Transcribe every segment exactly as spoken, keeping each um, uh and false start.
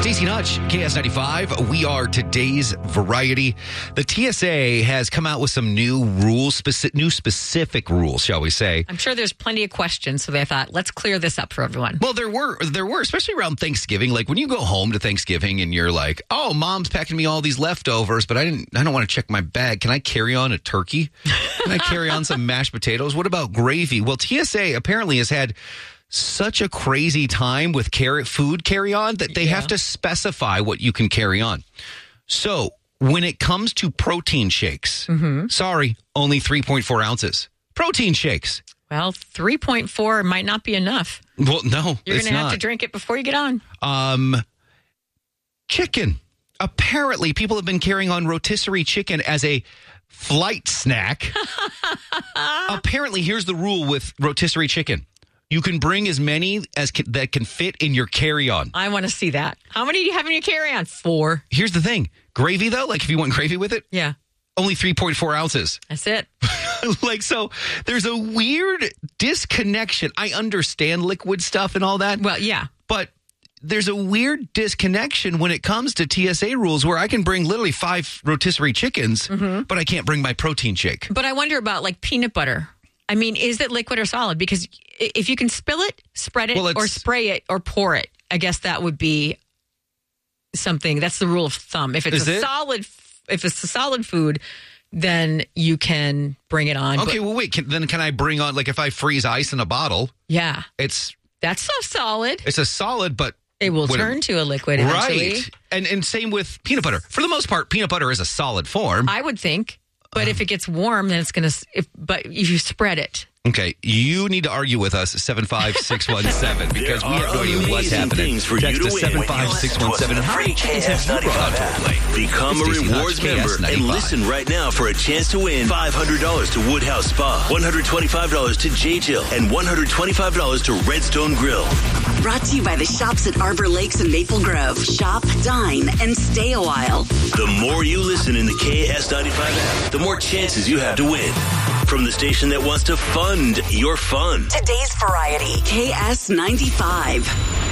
Stacey Nutch, K S ninety-five. We are today's variety. The T S A has come out with some new rules, specific, new specific rules, shall we say. I'm sure there's plenty of questions, so they thought, let's clear this up for everyone. Well, there were, there were, especially around Thanksgiving. Like when you go home to Thanksgiving and you're like, oh, mom's packing me all these leftovers, but I didn't, I don't want to check my bag. Can I carry on a turkey? Can I carry on some mashed potatoes? What about gravy? Well, T S A apparently has had such a crazy time with carrot food carry on that they yeah. have to specify what you can carry on. So when it comes to protein shakes, mm-hmm. sorry, only three point four ounces. Protein shakes. Well, three point four might not be enough. Well, no, You're it's going to have not. to drink it before you get on. Um, chicken. Apparently, people have been carrying on rotisserie chicken as a flight snack. Apparently, here's the rule with rotisserie chicken. You can bring as many as can, that can fit in your carry-on. I want to see that. How many do you have in your carry-on? Four. Here's the thing. Gravy, though, like if you want gravy with it, yeah, only three point four ounces. That's it. Like, so there's a weird disconnection. I understand liquid stuff and all that. Well, yeah. But there's a weird disconnection when it comes to T S A rules where I can bring literally five rotisserie chickens, mm-hmm. but I can't bring my protein shake. But I wonder about, like, peanut butter. I mean, is it liquid or solid? Because if you can spill it, spread it, well, or spray it, or pour it, I guess that would be something. That's the rule of thumb. If it's is a it? solid, if it's a solid food, then you can bring it on. Okay, but, well, wait. Can, then can I bring on, like, if I freeze ice in a bottle? Yeah, it's that's so solid. It's a solid, but it will turn to a liquid eventually. Right, and and same with peanut butter. For the most part, peanut butter is a solid form. I would think. But if it gets warm, then it's going to, but if you spread it. Okay, you need to argue with us, seven five six one seven, because we have no idea what's happening. For Text you to to seven five six one seven. How many times have you brought on to play? Become a rewards member and listen right now for a chance to win five hundred dollars to Woodhouse Spa, one hundred twenty-five dollars to J Jill, and one hundred twenty-five dollars to Redstone Grill. Brought to you by the shops at Arbor Lakes and Maple Grove. Shop, dine, and stay a while. The more you listen in the K S ninety-five app, the more chances you have to win. From the station that wants to fund your fun. Today's variety, K S ninety-five.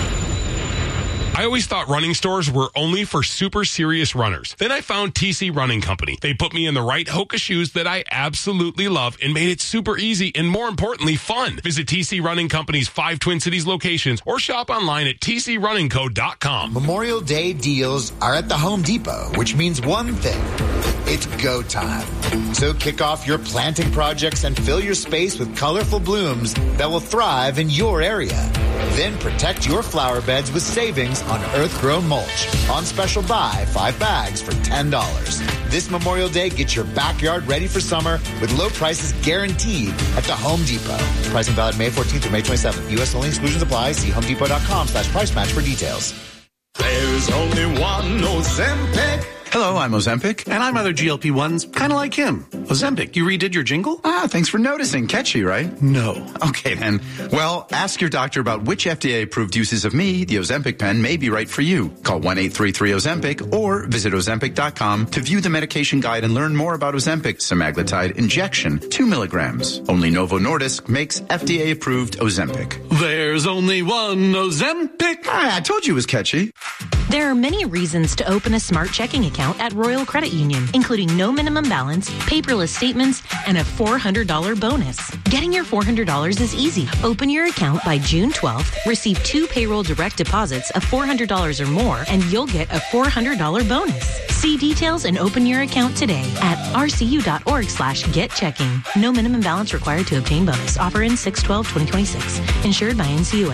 I always thought running stores were only for super serious runners. Then I found T C Running Company. They put me in the right Hoka shoes that I absolutely love and made it super easy and, more importantly, fun. Visit T C Running Company's five Twin Cities locations or shop online at T C running co dot com. Memorial Day deals are at the Home Depot, which means one thing. It's go time. So kick off your planting projects and fill your space with colorful blooms that will thrive in your area. Then protect your flower beds with savings on earth-grown mulch. On special buy, five bags for ten dollars. This Memorial Day, get your backyard ready for summer with low prices guaranteed at the Home Depot. Pricing valid May fourteenth through May twenty-seventh. U S only exclusions apply. See homedepot.com slash price match for details. There's only one Ozempic. Hello, I'm Ozempic, and I'm other G L P ones, kind of like him. Ozempic, you redid your jingle? Ah, thanks for noticing. Catchy, right? No. Okay, then. Well, ask your doctor about which F D A-approved uses of me, the Ozempic pen, may be right for you. Call one eight three three Ozempic or visit ozempic dot com to view the medication guide and learn more about Ozempic semaglutide injection, two milligrams. Only Novo Nordisk makes F D A-approved Ozempic. There's only one Ozempic. Ah, I told you it was catchy. There are many reasons to open a smart checking account at Royal Credit Union, including no minimum balance, paperless statements, and a four hundred dollars bonus. Getting your four hundred dollars is easy. Open your account by June twelfth, receive two payroll direct deposits of four hundred dollars or more, and you'll get a four hundred dollars bonus. See details and open your account today at rcu.org slash get checking. No minimum balance required to obtain bonus. Offer in six twelve twenty twenty-six. Insured by N C U A.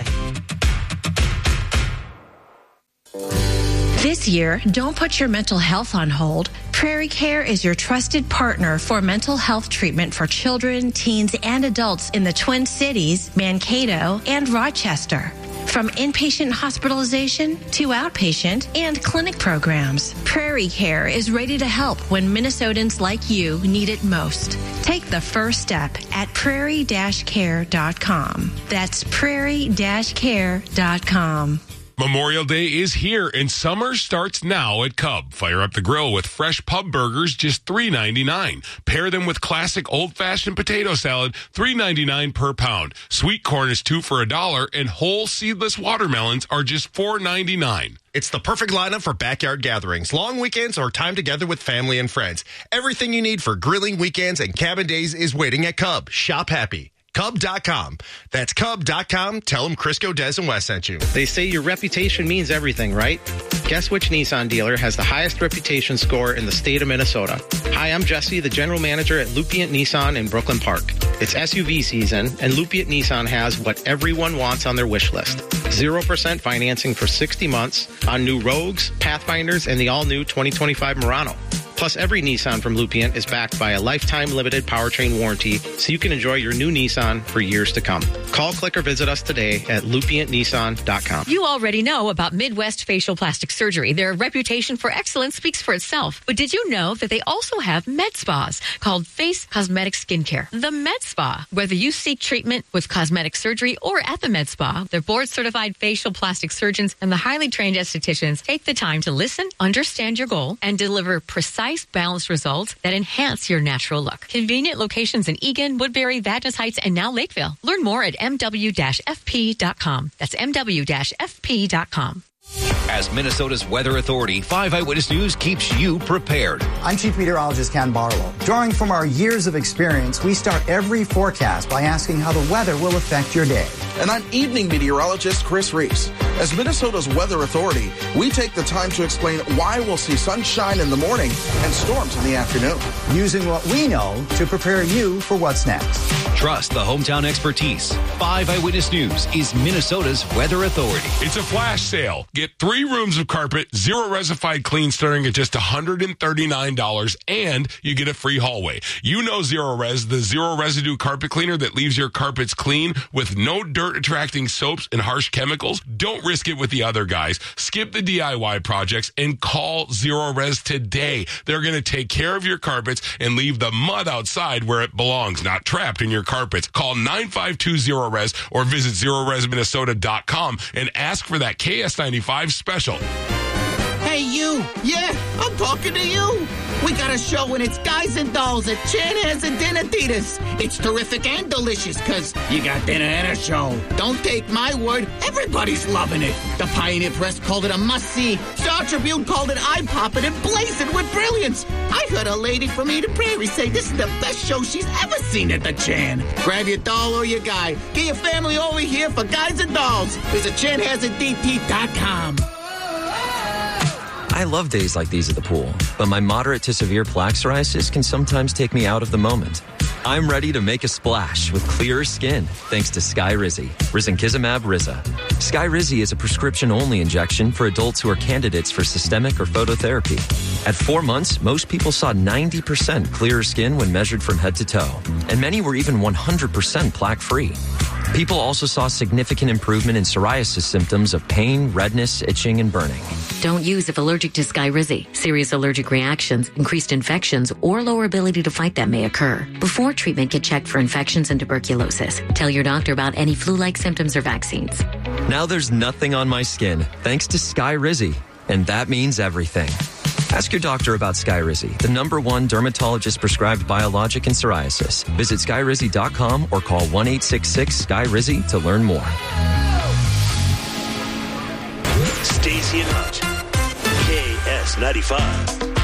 This year, don't put your mental health on hold. Prairie Care is your trusted partner for mental health treatment for children, teens, and adults in the Twin Cities, Mankato, and Rochester. From inpatient hospitalization to outpatient and clinic programs, Prairie Care is ready to help when Minnesotans like you need it most. Take the first step at prairie dash care dot com. That's prairie dash care dot com. Memorial Day is here, and summer starts now at Cub. Fire up the grill with fresh pub burgers, just three ninety-nine. Pair them with classic old-fashioned potato salad, three ninety-nine per pound. Sweet corn is two for a dollar, and whole seedless watermelons are just four ninety-nine. It's the perfect lineup for backyard gatherings, long weekends, or time together with family and friends. Everything you need for grilling weekends and cabin days is waiting at Cub. Shop happy. Cub dot com. That's Cub dot com. Tell them Crisco, Des, and Wes sent you. They say your reputation means everything, right? Guess which Nissan dealer has the highest reputation score in the state of Minnesota? Hi, I'm Jesse, the general manager at Lupient Nissan in Brooklyn Park. It's S U V season, and Lupient Nissan has what everyone wants on their wish list. zero percent financing for sixty months on new Rogues, Pathfinders, and the all-new twenty twenty-five Murano. Plus, every Nissan from Lupient is backed by a lifetime limited powertrain warranty, so you can enjoy your new Nissan for years to come. Call, click, or visit us today at lupient nissan dot com. You already know about Midwest Facial Plastic Surgery. Their reputation for excellence speaks for itself. But did you know that they also have med spas called Face Cosmetic Skincare? The Med Spa. Whether you seek treatment with cosmetic surgery or at the Med Spa, their board-certified facial plastic surgeons and the highly trained estheticians take the time to listen, understand your goal, and deliver precise balanced results that enhance your natural look. Convenient locations in Eagan, Woodbury, Vadnais Heights, and now Lakeville. Learn more at m w dash f p dot com. That's m w dash f p dot com. As Minnesota's weather authority, five Eyewitness News keeps you prepared. I'm Chief Meteorologist Ken Barlow. Drawing from our years of experience, we start every forecast by asking how the weather will affect your day. And I'm Evening Meteorologist Chris Reese. As Minnesota's weather authority, we take the time to explain why we'll see sunshine in the morning and storms in the afternoon. Using what we know to prepare you for what's next. Trust the hometown expertise. five Eyewitness News is Minnesota's weather authority. It's a flash sale. Get three rooms of carpet, zero resified clean, starting at just one hundred thirty-nine dollars, and you get a free hallway. You know Zero Res, the zero residue carpet cleaner that leaves your carpets clean with no dirt attracting soaps and harsh chemicals. Don't risk it with the other guys. Skip the D I Y projects and call Zero Res today. They're going to take care of your carpets and leave the mud outside where it belongs, not trapped in your carpets. Call nine five two zero res or visit zero res minnesota dot com and ask for that K S ninety-five special. Hey, you. Yeah, I'm talking to you. We got a show and it's Guys and Dolls at Chanhassen and Dinatitas. It's terrific and delicious because you got dinner and a show. Don't take my word. Everybody's loving it. The Pioneer Press called it a must-see. Star Tribune called it eye-popping and blazing with brilliance. I heard a lady from Eden Prairie say this is the best show she's ever seen at the Chan. Grab your doll or your guy. Get your family over here for Guys and Dolls. Visit chanhassen d t dot com. I love days like these at the pool, but my moderate to severe plaque psoriasis can sometimes take me out of the moment. I'm ready to make a splash with clearer skin thanks to Skyrizi, risankizumab Riza. Skyrizi is a prescription-only injection for adults who are candidates for systemic or phototherapy. At four months, most people saw ninety percent clearer skin when measured from head to toe, and many were even one hundred percent plaque-free. People also saw significant improvement in psoriasis symptoms of pain, redness, itching, and burning. Don't use if allergic to Skyrizi. Serious allergic reactions, increased infections, or lower ability to fight them may occur. Before treatment, get checked for infections and tuberculosis. Tell your doctor about any flu-like symptoms or vaccines. Now there's nothing on my skin thanks to Skyrizi, and that means everything. Ask your doctor about Skyrizi, the number one dermatologist-prescribed biologic in psoriasis. Visit skyrizi dot com or call one eight six six Sky Rizzi to learn more. Stacy and Hutch, K S ninety-five.